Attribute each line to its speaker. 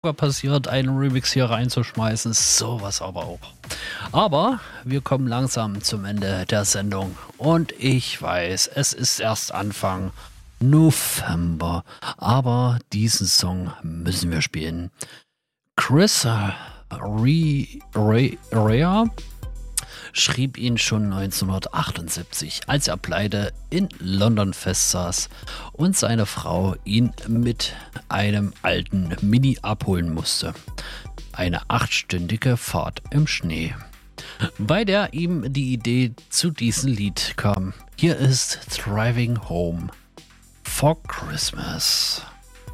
Speaker 1: passiert, einen Remix hier reinzuschmeißen, sowas aber auch. Aber wir kommen langsam zum Ende der Sendung und ich weiß, es ist erst Anfang November, aber diesen Song müssen wir spielen. Chris Rea schrieb ihn schon 1978, als er pleite in London festsaß und seine Frau ihn mit einem alten Mini abholen musste. Eine 8-stündige Fahrt im Schnee, bei der ihm die Idee zu diesem Lied kam. Hier ist Driving Home for Christmas.